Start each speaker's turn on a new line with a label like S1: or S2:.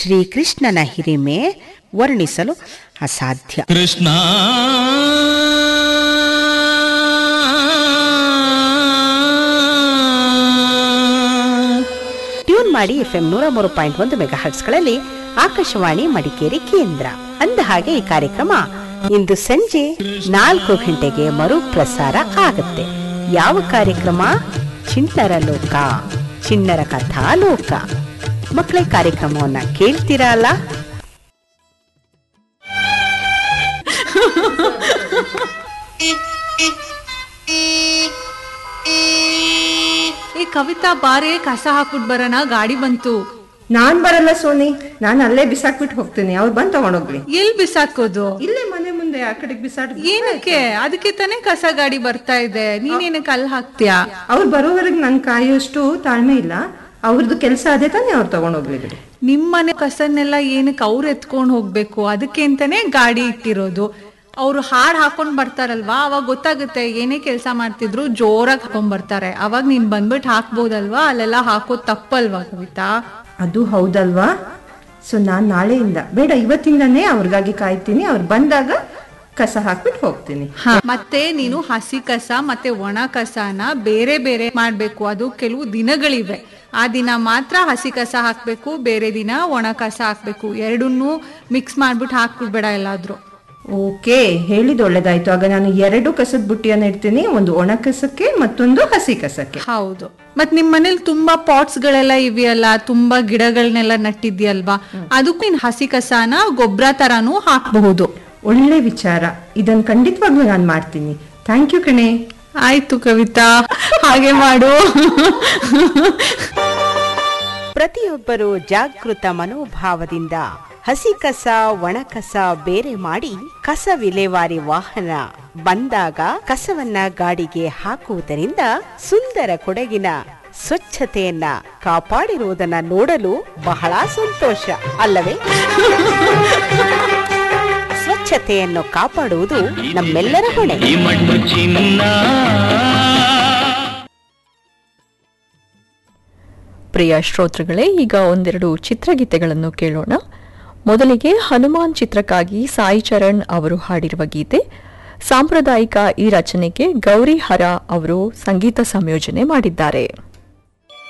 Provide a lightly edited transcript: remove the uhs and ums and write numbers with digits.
S1: ಶ್ರೀಕೃಷ್ಣನ ಹಿರಿಮೆ ವರ್ಣಿಸಲು ಅಸಾಧ್ಯ.
S2: ಕೃಷ್ಣ
S1: ಟ್ಯೂನ್ ಮಾಡಿ FM 103.1 ಮೆಗಾಹರ್ಟ್ಸ್ಗಳಲ್ಲಿ ಆಕಾಶವಾಣಿ ಮಡಿಕೇರಿ ಕೇಂದ್ರ. ಅಂದ ಹಾಗೆ ಈ ಕಾರ್ಯಕ್ರಮ ಇಂದು ಸಂಜೆ 4 ಗಂಟೆಗೆ ಮರುಪ್ರಸಾರ ಆಗುತ್ತೆ. ಯಾವ ಕಾರ್ಯಕ್ರಮ? ಚಿಣ್ಣರ ಲೋಕ, ಚಿಣ್ಣರ ಕಥಾ ಲೋಕ. ಮಕ್ಕಳೇ ಕಾರ್ಯಕ್ರಮವನ್ನ ಕೇಳ್ತೀರಾ ಅಲ್ಲ?
S3: ಈ ಕವಿತಾ ಬಾರೆ ಕಸ ಹಾಕ್ಬಿಟ್ ಬರೋಣ, ಗಾಡಿ ಬಂತು.
S4: ನಾನ್ ಬರಲ್ಲ ಸೋನಿ, ನಾನು ಅಲ್ಲೇ ಬಿಸಾಕ್ಬಿಟ್ಟು ಹೋಗ್ತೀನಿ. ಅವ್ರು ಬಂದ್ ತಗೊಂಡೋಗ್ಲಿ.
S3: ಎಲ್ ಬಿಸಾಕೋದು?
S4: ಇಲ್ಲೇ ಮನೆ ಮುಂದೆ ಆ ಕಡೆಗೆ ಬಿಸಾಡ್.
S3: ಏನಕ್ಕೆ? ಅದಕ್ಕೆ ತಾನೇ ಕಸ ಗಾಡಿ ಬರ್ತಾ ಇದೆ, ನೀನೇನಕ್ಕೆ ಅಲ್ಲಿ ಹಾಕ್ತೀಯಾ?
S4: ಅವ್ರು ಬರೋವರೆಗೆ ನನ್ ಕಾಯೋಷ್ಟು ತಾಳ್ಮೆ ಇಲ್ಲ. ಅವ್ರದ್ದು ಕೆಲಸ ಅದೇ ತಾನೇ, ಅವ್ರು ತಗೊಂಡೋಗ್ಲಿ ಬಿಡಿ.
S3: ನಿಮ್ಮನೆ ಕಸನ್ನೆಲ್ಲ ಏನಕ್ಕೆ ಅವ್ರು ಎತ್ಕೊಂಡ್ ಹೋಗ್ಬೇಕು? ಅದಕ್ಕೆ ಅಂತಾನೆ ಗಾಡಿ ಇಟ್ಟಿರೋದು. ಅವ್ರು ಹಾಡ್ ಹಾಕೊಂಡ್ ಬರ್ತಾರಲ್ವಾ, ಅವಾಗ ಗೊತ್ತಾಗುತ್ತೆ ಏನೇ ಕೆಲಸ ಮಾಡ್ತಿದ್ರು ಜೋರಾಗಿ ಹಾಕೊಂಡ್ ಬರ್ತಾರೆ. ಅವಾಗ ನೀನ್ ಬಂದ್ಬಿಟ್ಟು ಹಾಕ್ಬೋದಲ್ವಾ? ಅಲ್ಲೆಲ್ಲ ಹಾಕೋದ್ ತಪ್ಪಲ್ವಾ ಕವಿತಾ?
S4: ಅದು ಹೌದಲ್ವಾ? ಸೊ ನಾನ್ ನಾಳೆಯಿಂದ ಬೇಡ, ಇವತ್ತಿಂದಾನೇ ಅವ್ರಿಗಾಗಿ ಕಾಯ್ತೀನಿ. ಅವ್ರು ಬಂದಾಗ ಕಸ ಹಾಕ್ಬಿಟ್ಟು ಹೋಗ್ತೀನಿ.
S3: ಮತ್ತೆ ನೀನು ಹಸಿ ಕಸ ಮತ್ತೆ ಒಣ ಕಸನ ಬೇರೆ ಬೇರೆ ಮಾಡ್ಬೇಕು. ಅದು ಕೆಲವು ದಿನಗಳಿವೆ. ಆ ದಿನ ಮಾತ್ರ ಹಸಿ ಕಸ ಹಾಕ್ಬೇಕು, ಬೇರೆ ದಿನ ಒಣ ಕಸ ಹಾಕ್ಬೇಕು. ಎರಡನ್ನೂ ಮಿಕ್ಸ್ ಮಾಡ್ಬಿಟ್ಟು ಹಾಕ್ಬಿಡ್ಬೇಡ ಎಲ್ಲಾದ್ರೂ.
S4: ಓಕೆ, ಹೇಳಿದ್ ಒಳ್ಳೇದಾಯ್ತು. ಆಗ ನಾನು 2 ಕಸದ ಬುಟ್ಟಿಯನ್ನ ಇಡ್ತೀನಿ, ಒಂದು ಒಣ ಕಸಕ್ಕೆ ಮತ್ತೊಂದು ಹಸಿ ಕಸಕ್ಕೆ.
S3: ಹೌದು. ಮತ್ ನಿಮ್ ಮನೇಲಿ ತುಂಬಾ ಪಾಟ್ಸ್ ಗಳೆಲ್ಲ ಇವೆಯಲ್ಲ, ತುಂಬಾ ಗಿಡಗಳನ್ನೆಲ್ಲ ನಟ್ಟಿದ್ಯಲ್ವಾ, ಅದಕ್ಕೂ ನೀನ್ ಹಸಿ ಕಸನ ಗೊಬ್ಬರ ತರಾನು ಹಾಕಬಹುದು.
S4: ಒಳ್ಳೆ ವಿಚಾರ, ಇದನ್ನ ಖಂಡಿತವಾಗ್ಲೂ ನಾನು ಮಾಡ್ತೀನಿ. ಥ್ಯಾಂಕ್ ಯು ಕಣೆ.
S3: ಆಯ್ತು ಕವಿತಾ, ಹಾಗೆ ಮಾಡು.
S1: ಪ್ರತಿಯೊಬ್ಬರು ಜಾಗೃತ ಮನೋಭಾವದಿಂದ ಹಸಿ ಕಸ ಒಣ ಕಸ ಬೇರೆ ಮಾಡಿ ಕಸ ವಿಲೇವಾರಿ ವಾಹನ ಬಂದಾಗ ಕಸವನ್ನ ಗಾಡಿಗೆ ಹಾಕುವುದರಿಂದ ಸುಂದರ ಕೊಡಗಿನ ಸ್ವಚ್ಛತೆಯನ್ನ ಕಾಪಾಡಿರುವುದನ್ನ ನೋಡಲು ಬಹಳ ಸಂತೋಷ ಅಲ್ಲವೇ? ಸ್ವಚ್ಛತೆಯನ್ನು ಕಾಪಾಡುವುದು ನಮ್ಮೆಲ್ಲರ ಹೊಣೆ.
S5: ಪ್ರಿಯ ಶ್ರೋತೃಗಳೇ, ಈಗ ಒಂದೆರಡು ಚಿತ್ರಗೀತೆಗಳನ್ನು ಕೇಳೋಣ. ಮೊದಲಿಗೆ ಹನುಮಾನ್ ಚಿತ್ರಕ್ಕಾಗಿ ಸಾಯಿ ಚರಣ್ ಅವರು ಹಾಡಿರುವ ಗೀತೆ. ಸಾಂಪ್ರದಾಯಿಕ ಈ ರಚನೆಗೆ ಗೌರಿ ಹರ ಅವರು ಸಂಗೀತ ಸಂಯೋಜನೆ ಮಾಡಿದ್ದಾರೆ.